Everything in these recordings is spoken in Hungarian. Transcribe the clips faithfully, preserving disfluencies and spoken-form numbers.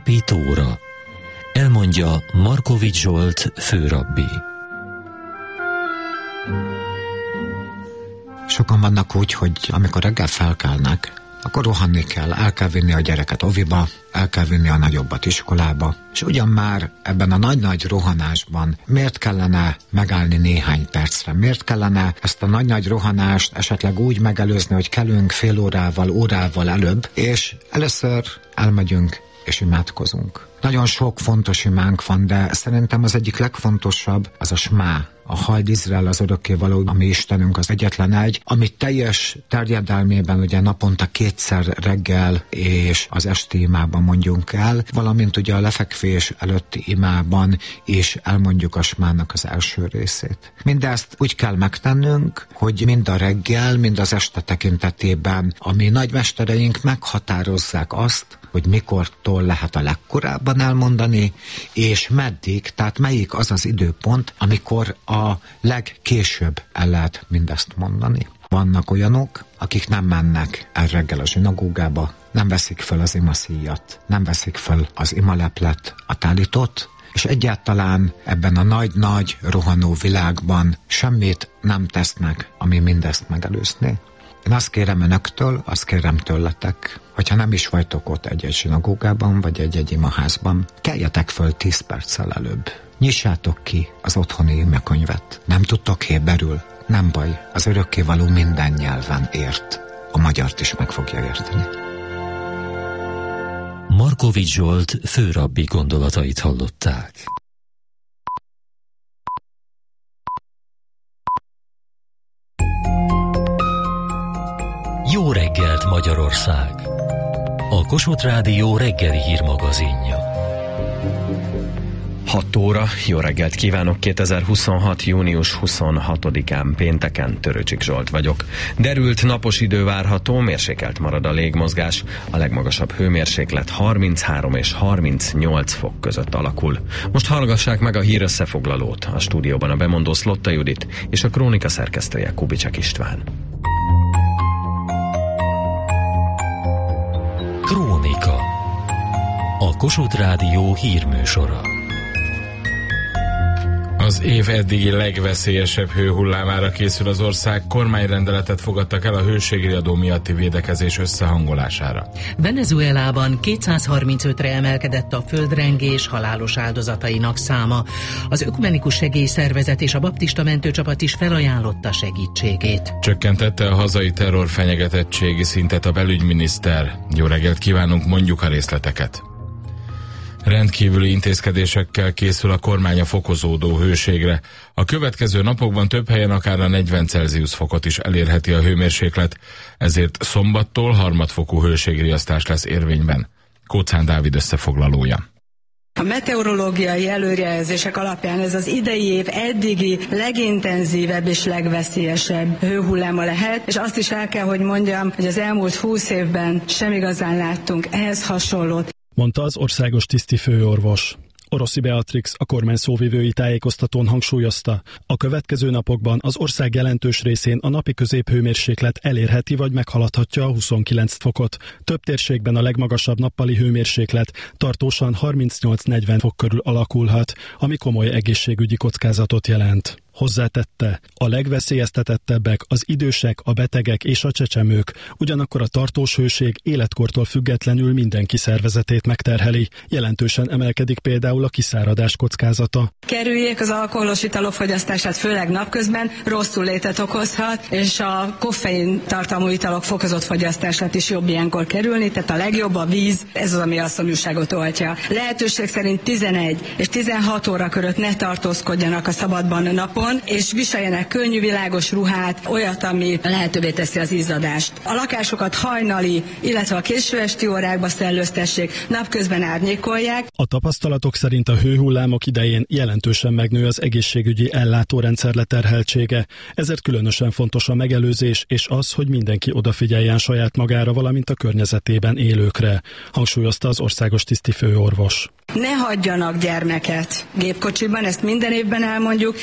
Napi Tóra. Elmondja Markovics Zsolt főrabbi. Sokan vannak úgy, hogy amikor reggel felkelnek, akkor rohanni kell, el kell vinni a gyereket oviba, el kell vinni a nagyobbat iskolába, és ugyan már ebben a nagy-nagy rohanásban miért kellene megállni néhány percre? Miért kellene ezt a nagy-nagy rohanást esetleg úgy megelőzni, hogy kelünk fél órával, órával előbb, és először elmegyünk és imádkozunk. Nagyon sok fontos imánk van, de szerintem az egyik legfontosabb az a smá, a Hajd Izrael, az örökkévaló, ami Istenünk az egyetlen egy, amit teljes terjedelmében ugye naponta kétszer reggel és az esti imában mondjunk el, valamint ugye a lefekvés előtti imában is elmondjuk a smának az első részét. Mindezt úgy kell megtennünk, hogy mind a reggel, mind az este tekintetében a mi nagymestereink meghatározzák azt, hogy mikortól lehet a legkorábban elmondani, és meddig, tehát melyik az az időpont, amikor a legkésőbb el lehet mindezt mondani. Vannak olyanok, akik nem mennek el reggel a zsinagógába, nem veszik fel az imaszíjat, nem veszik fel az imaleplet, a tálitot, és egyáltalán ebben a nagy-nagy rohanó világban semmit nem tesznek, ami mindezt megelőzné. Én azt kérem önöktől, azt kérem tőletek, hogyha nem is vagytok ott egy-egy zsinagógában, vagy egy-egy imaházban, keljetek föl tíz perccel előbb. Nyissátok ki az otthoni imekönyvet. Nem tudtok héberül? Nem baj, az örökkévaló minden nyelven ért. A magyart is meg fogja érteni. Markovics Zsolt főrabbi gondolatait hallották. Jó reggelt, Magyarország! A Kossuth Rádió reggeli hírmagazinja. hat óra, jó reggelt kívánok, kétezer-huszonhat. június huszonhatodikán pénteken, Törőcsik Zsolt vagyok. Derült napos idő várható, mérsékelt marad a légmozgás, a legmagasabb hőmérséklet harminchárom és harmincnyolc fok között alakul. Most hallgassák meg a hír összefoglalót, a stúdióban a bemondó Szlotta Judit és a krónika szerkesztője Kubicek István. Krónika. A Kossuth Rádió hírműsora. Az év eddigi legveszélyesebb hőhullámára készül az ország, kormányrendeletet fogadtak el a hőségriadó miatti védekezés összehangolására. Venezuelában kétszázharmincötre emelkedett a földrengés halálos áldozatainak száma. Az Ökumenikus Segélyszervezet és a baptista mentőcsapat is felajánlotta segítségét. Csökkentette a hazai terrorfenyegetettségi szintet a belügyminiszter. Jó reggelt kívánunk, mondjuk a részleteket. Rendkívüli intézkedésekkel készül a kormány a fokozódó hőségre. A következő napokban több helyen akár a negyven Celsius fokot is elérheti a hőmérséklet, ezért szombattól harmadfokú hőségriasztás lesz érvényben. Kóczán Dávid összefoglalója. A meteorológiai előrejelzések alapján ez az idei év eddigi legintenzívebb és legveszélyesebb hőhulláma lehet, és azt is el kell, hogy mondjam, hogy az elmúlt húsz évben sem igazán láttunk ehhez hasonlót, mondta az országos tisztifőorvos. Oroszi Beatrix, a kormány szóvivői tájékoztatón hangsúlyozta, a következő napokban az ország jelentős részén a napi középhőmérséklet elérheti vagy meghaladhatja a huszonkilenc fokot. Több térségben a legmagasabb nappali hőmérséklet tartósan harmincnyolc-negyven fok körül alakulhat, ami komoly egészségügyi kockázatot jelent. Hozzátette, a legveszélyeztetettebbek az idősek, a betegek és a csecsemők, ugyanakkor a tartós hőség életkortól függetlenül mindenki szervezetét megterheli. Jelentősen emelkedik például a kiszáradás kockázata. Kerüljék az alkoholos italok fogyasztását, főleg napközben, rosszul létet okozhat, és a koffein tartalmú italok fokozott fogyasztását is jobb ilyenkor kerülni, tehát a legjobb a víz, ez az, ami a szomjúságot oltja. Lehetőség szerint tizenegy és tizenhat óra között ne tartózkodjanak a szabadban napon, és viseljenek könnyű, világos ruhát, olyat, ami lehetővé teszi az izzadást. A lakásokat hajnali, illetve a késő esti órákba szellőztessék, napközben árnyékolják. A tapasztalatok szerint a hőhullámok idején jelentősen megnő az egészségügyi ellátórendszer leterheltsége, ezért különösen fontos a megelőzés és az, hogy mindenki odafigyeljen saját magára, valamint a környezetében élőkre, hangsúlyozta az országos tisztifőorvos. Ne hagyjanak gyermeket gépkocsiban, ezt minden évben elmondjuk, és mégis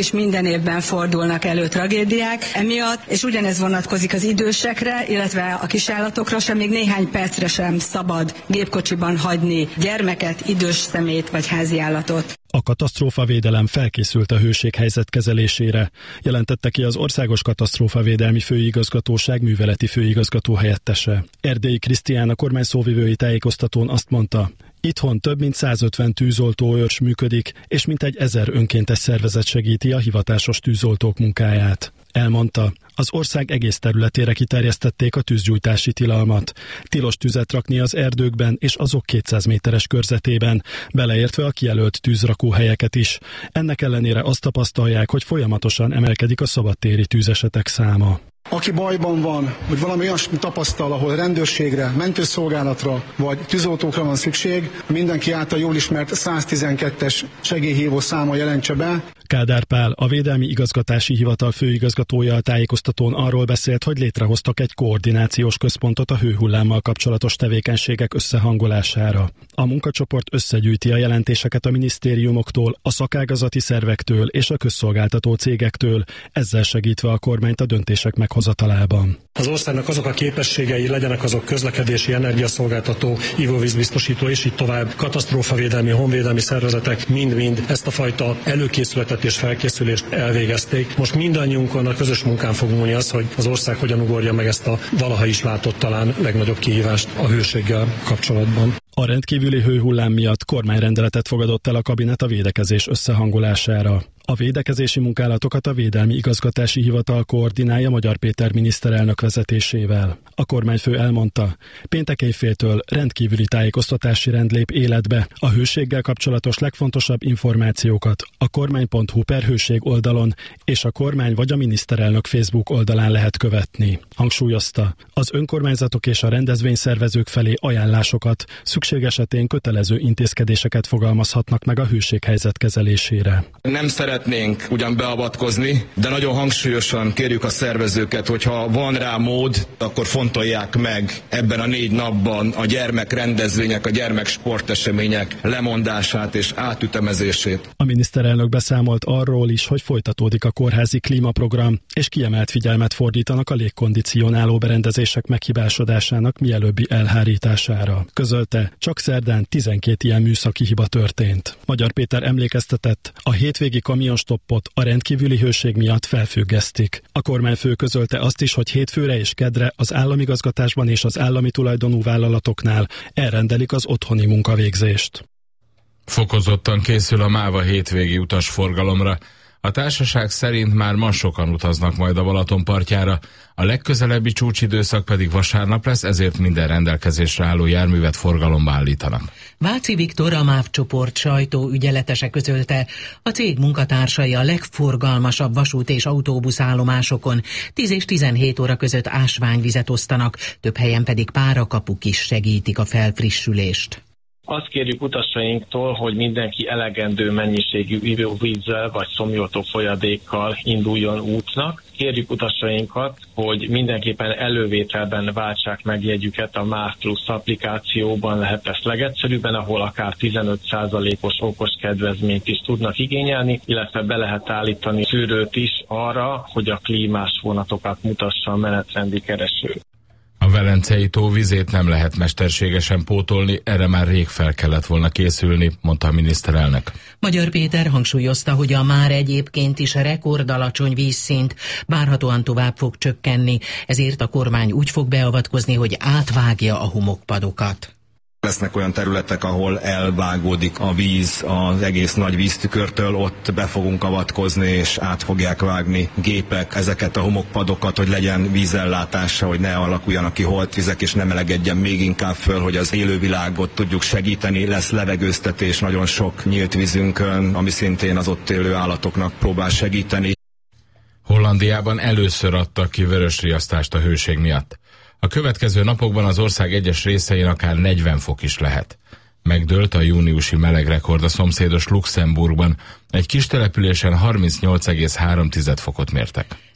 is minden évben fordulnak elő tragédiák emiatt, és ugyanez vonatkozik az idősekre, illetve a kisállatokra sem, még néhány percre sem szabad gépkocsiban hagyni gyermeket, idős személyt vagy háziállatot. A katasztrófavédelem felkészült a hőséghelyzet kezelésére, jelentette ki az Országos Katasztrófavédelmi Főigazgatóság műveleti főigazgató helyettese. Erdélyi Krisztián a kormány szóvivői tájékoztatón azt mondta, itthon több mint százötven tűzoltóőrs működik, és mintegy ezer önkéntes szervezet segíti a hivatásos tűzoltók munkáját. Elmondta, az ország egész területére kiterjesztették a tűzgyújtási tilalmat. Tilos tüzet rakni az erdőkben és azok kétszáz méteres körzetében, beleértve a kijelölt tűzrakóhelyeket is. Ennek ellenére azt tapasztalják, hogy folyamatosan emelkedik a szabadtéri tűzesetek száma. Aki bajban van, vagy valami olyasmi tapasztal, ahol rendőrségre, mentőszolgálatra vagy tűzoltókra van szükség, mindenki által jól ismert száztizenkettes segélyhívó száma jelentse be. Kádár Pál, a Védelmi Igazgatási Hivatal főigazgatója a tájékoztatón arról beszélt, hogy létrehoztak egy koordinációs központot a hőhullámmal kapcsolatos tevékenységek összehangolására. A munkacsoport összegyűjti a jelentéseket a minisztériumoktól, a szakágazati szervektől és a közszolgáltató cégektől, ezzel segítve a kormányt a döntések meghozatalában. Az országnak azok a képességei, legyenek azok közlekedési, energiaszolgáltató, ivóvízbiztosító és így tovább, katasztrófavédelmi, honvédelmi szervezetek mind-mind ezt a fajta előkészületet és felkészülést elvégezték. Most mindannyiunkon a közös munkán fog múlni az, hogy az ország hogyan ugorja meg ezt a valaha is látott talán legnagyobb kihívást a hőséggel kapcsolatban. A rendkívüli hőhullám miatt kormányrendeletet fogadott el a kabinet a védekezés összehangolására. A védekezési munkálatokat a Védelmi Igazgatási Hivatal koordinálja Magyar Péter miniszterelnök vezetésével. A kormányfő elmondta, péntek éjféltől rendkívüli tájékoztatási rend lép életbe. A hőséggel kapcsolatos legfontosabb információkat a kormány pont hu per hőség oldalon és a kormány vagy a miniszterelnök Facebook oldalán lehet követni. Hangsúlyozta, az önkormányzatok és a rendezvényszervezők felé ajánlásokat, szükség esetén kötelező intézkedéseket fogalmazhatnak meg a hőséghelyzet kezelésére. Nem szeretnénk ugyan beavatkozni, de nagyon hangsúlyosan kérjük a szervezőket, hogyha van rá mód, akkor fontolják meg ebben a négy napban a gyermekrendezvények, a gyermeksportesemények lemondását és átütemezését. A miniszterelnök beszámolt arról is, hogy folytatódik a kórházi klímaprogram, és kiemelt figyelmet fordítanak a légkondicionáló berendezések meghibásodásának mielőbbi elhárítására. Közölte, csak szerdán tizenkét ilyen műszaki hiba történt. Magyar Péter emlékeztetett, a hétvégi kamionstoppot a rendkívüli hőség miatt felfüggesztik. A kormányfő közölte azt is, hogy hétfőre és kedre az államigazgatásban és az állami tulajdonú vállalatoknál elrendelik az otthoni munkavégzést. Fokozottan készül a MÁVA hétvégi utasforgalomra. A társaság szerint már ma sokan utaznak majd a Balaton partjára, a legközelebbi csúcsidőszak pedig vasárnap lesz, ezért minden rendelkezésre álló járművet forgalomba állítanak. Váci Viktor, a MÁV csoport sajtóügyeletese közölte, a cég munkatársai a legforgalmasabb vasút- és autóbuszállomásokon tíz és tizenhét óra között ásványvizet osztanak, több helyen pedig párakapuk is segítik a felfrissülést. Azt kérjük utasainktól, hogy mindenki elegendő mennyiségű ivóvízzel vagy szomjoltó folyadékkal induljon útnak. Kérjük utasainkat, hogy mindenképpen elővételben váltsák meg jegyüket a MÁV Plusz applikációban, lehet ezt legegyszerűbben, ahol akár tizenöt százalékos okos kedvezményt is tudnak igényelni, illetve be lehet állítani szűrőt is arra, hogy a klímás vonatokat mutassa a menetrendi kereső. A Velencei tó vizét nem lehet mesterségesen pótolni, erre már rég fel kellett volna készülni, mondta a miniszterelnök. Magyar Péter hangsúlyozta, hogy a már egyébként is rekordalacsony vízszint várhatóan tovább fog csökkenni, ezért a kormány úgy fog beavatkozni, hogy átvágja a homokpadokat. Lesznek olyan területek, ahol elvágódik a víz az egész nagy víztükörtől, ott be fogunk avatkozni, és át fogják vágni gépek ezeket a homokpadokat, hogy legyen vízellátása, hogy ne alakuljanak ki holtvizek, és ne melegedjen még inkább föl, hogy az élővilágot tudjuk segíteni. Lesz levegőztetés nagyon sok nyílt vízünkön, ami szintén az ott élő állatoknak próbál segíteni. Hollandiában először adtak ki vörösriasztást a hőség miatt. A következő napokban az ország egyes részein akár negyven fok is lehet. Megdőlt a júniusi melegrekord a szomszédos Luxemburgban. Egy kis településen harmincnyolc egész három fokot mértek.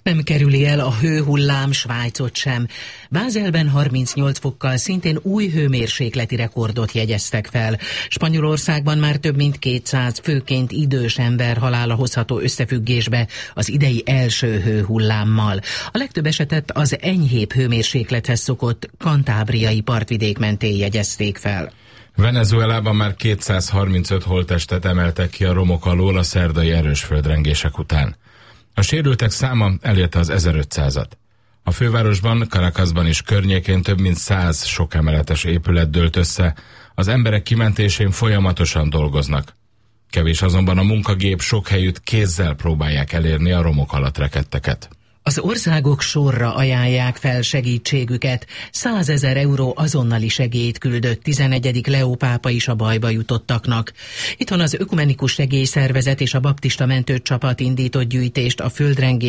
Nem kerüli el a hőhullám Svájcot sem. Bázelben harmincnyolc fokkal szintén új hőmérsékleti rekordot jegyeztek fel. Spanyolországban már több mint kétszáz főként idős ember halála hozható összefüggésbe az idei első hőhullámmal. A legtöbb esetet az enyhébb hőmérséklethez szokott kantábriai partvidék mentén jegyezték fel. Venezuelában már kétszázharmincöt holttestet emeltek ki a romok alól a szerdai erős földrengések után. A sérültek száma elérte az ezerötszázat. A fővárosban, Caracasban és környékén több mint száz sokemeletes épület dőlt össze, az emberek kimentésén folyamatosan dolgoznak. Kevés azonban a munkagép, sok helyütt kézzel próbálják elérni a romok alatt rekedteket. Az országok sorra ajánlják fel segítségüket. százezer euró azonnali segélyt küldött tizenegyedik Leó pápa is a bajba jutottaknak. Itthon az Ökumenikus Segélyszervezet és a Baptista Mentőcsapat indított gyűjtést a földrengés